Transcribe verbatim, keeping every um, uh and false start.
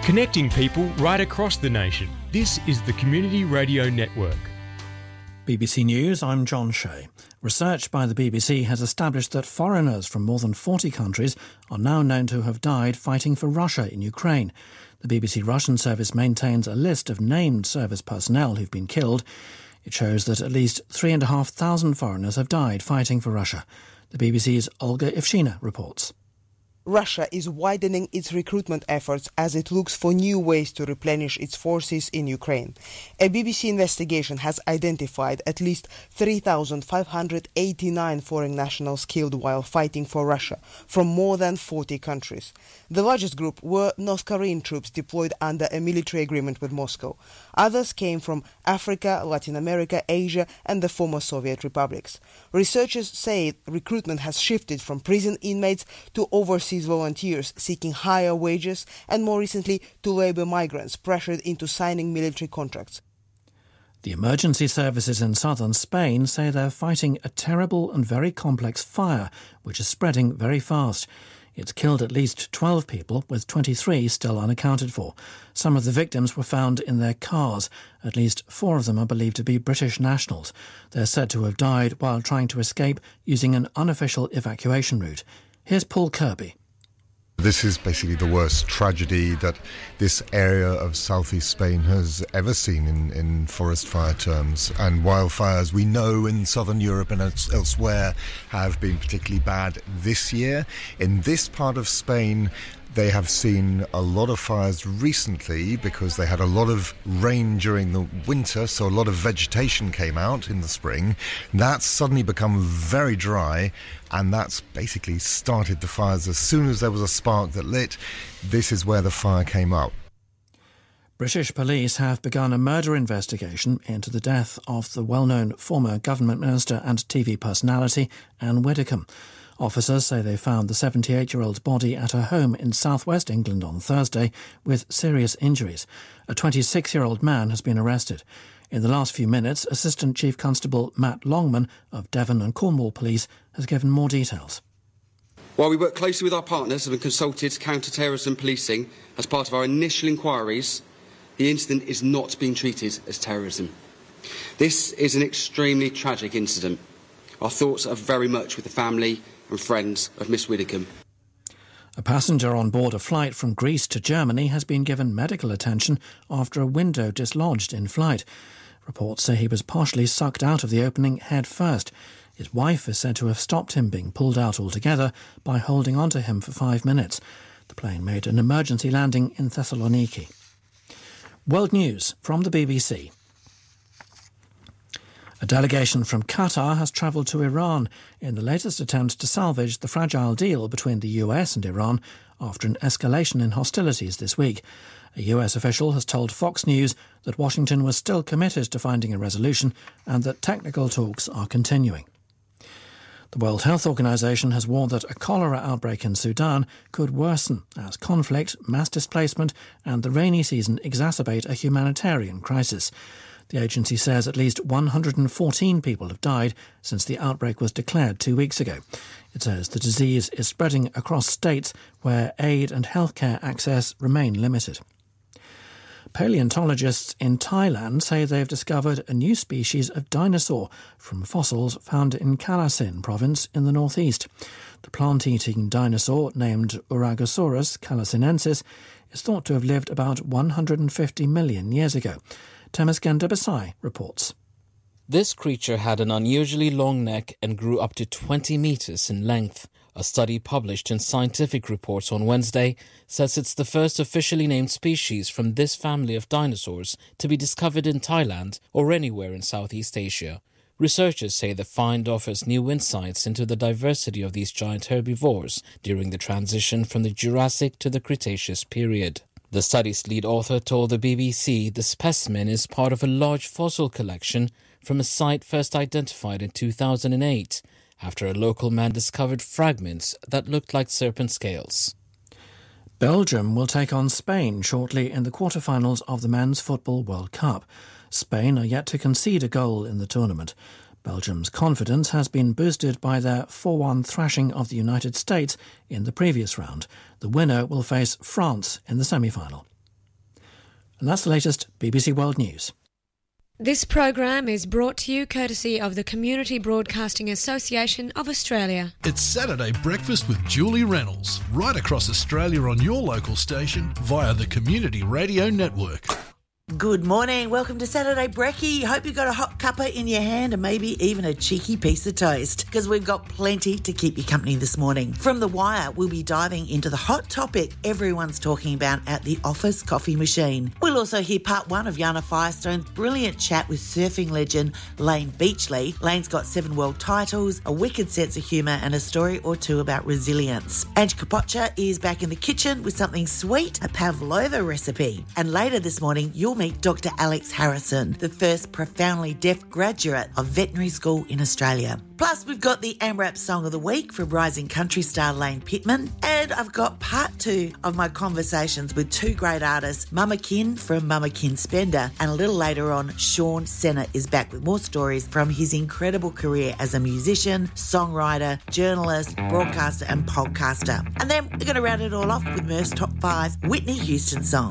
Connecting people right across the nation. This is the Community Radio Network. B B C News, I'm John Shea. Research by the B B C has established that foreigners from more than forty countries are now known to have died fighting for Russia in Ukraine. The B B C Russian service maintains a list of named service personnel who've been killed. It shows that at least three and a half thousand foreigners have died fighting for Russia. The B B C's Olga Ivshina reports. Russia is widening its recruitment efforts as it looks for new ways to replenish its forces in Ukraine. A B B C investigation has identified at least three thousand five hundred eighty-nine foreign nationals killed while fighting for Russia from more than forty countries. The largest group were North Korean troops deployed under a military agreement with Moscow. Others came from Africa, Latin America, Asia and the former Soviet republics. Researchers say recruitment has shifted from prison inmates to overseas volunteers seeking higher wages and more recently to labour migrants pressured into signing military contracts. The emergency services in southern Spain say they're fighting a terrible and very complex fire which is spreading very fast. It's killed at least twelve people, with twenty-three still unaccounted for. Some of the victims were found in their cars. At least four of them are believed to be British nationals. They're said to have died while trying to escape using an unofficial evacuation route. Here's Paul Kirby. This is basically the worst tragedy that this area of southeast Spain has ever seen in, in forest fire terms. And wildfires, we know in southern Europe and elsewhere, have been particularly bad this year. In this part of Spain, they have seen a lot of fires recently because they had a lot of rain during the winter, so a lot of vegetation came out in the spring. That's suddenly become very dry, and that's basically started the fires. As soon as there was a spark that lit, this is where the fire came up. British police have begun a murder investigation into the death of the well-known former government minister and T V personality Anne Widdecombe. Officers say they found the seventy-eight-year-old's body at her home in southwest England on Thursday with serious injuries. A twenty-six-year-old man has been arrested. In the last few minutes, Assistant Chief Constable Matt Longman of Devon and Cornwall Police has given more details. While we work closely with our partners and have consulted counter-terrorism policing as part of our initial inquiries, the incident is not being treated as terrorism. This is an extremely tragic incident. Our thoughts are very much with the family and friends of Miss Widdecombe. A passenger on board a flight from Greece to Germany has been given medical attention after a window dislodged in flight. Reports say he was partially sucked out of the opening head first. His wife is said to have stopped him being pulled out altogether by holding onto him for five minutes. The plane made an emergency landing in Thessaloniki. World News from the B B C. A delegation from Qatar has travelled to Iran in the latest attempt to salvage the fragile deal between the U S and Iran after an escalation in hostilities this week. A U S official has told Fox News that Washington was still committed to finding a resolution and that technical talks are continuing. The World Health Organization has warned that a cholera outbreak in Sudan could worsen as conflict, mass displacement and the rainy season exacerbate a humanitarian crisis. The agency says at least one hundred fourteen people have died since the outbreak was declared two weeks ago. It says the disease is spreading across states where aid and healthcare access remain limited. Paleontologists in Thailand say they've discovered a new species of dinosaur from fossils found in Kalasin province in the northeast. The plant-eating dinosaur, named Uragosaurus kalasinensis, is thought to have lived about one hundred fifty million years ago. Temesgen Debesai reports. This creature had an unusually long neck and grew up to twenty metres in length. A study published in Scientific Reports on Wednesday says it's the first officially named species from this family of dinosaurs to be discovered in Thailand or anywhere in Southeast Asia. Researchers say the find offers new insights into the diversity of these giant herbivores during the transition from the Jurassic to the Cretaceous period. The study's lead author told the B B C the specimen is part of a large fossil collection from a site first identified in two thousand eight, after a local man discovered fragments that looked like serpent scales. Belgium will take on Spain shortly in the quarterfinals of the Men's Football World Cup. Spain are yet to concede a goal in the tournament. Belgium's confidence has been boosted by their four one thrashing of the United States in the previous round. The winner will face France in the semi-final. And that's the latest B B C World News. This program is brought to you courtesy of the Community Broadcasting Association of Australia. It's Saturday Breakfast with Julie Reynolds, right across Australia on your local station via the Community Radio Network. Good morning. Welcome to Saturday Brekkie. Hope you've got a hot cuppa in your hand and maybe even a cheeky piece of toast, because we've got plenty to keep you company this morning. From The Wire, we'll be diving into the hot topic everyone's talking about at the office coffee machine. We'll also hear part one of Yana Firestone's brilliant chat with surfing legend Layne Beachley. Layne's got seven world titles, a wicked sense of humour and a story or two about resilience. Ange Kapocha is back in the kitchen with something sweet, a pavlova recipe. And later this morning, you'll meet Doctor Alex Harrison, the first profoundly deaf graduate of veterinary school in Australia. Plus, we've got the AMRAP Song of the Week from rising country star Lane Pittman. And I've got part two of my conversations with two great artists, Mama Kin from Mama Kin Spender. And a little later on, Sean Senna is back with more stories from his incredible career as a musician, songwriter, journalist, broadcaster and podcaster. And then we're going to round it all off with Murph's Top five Whitney Houston songs.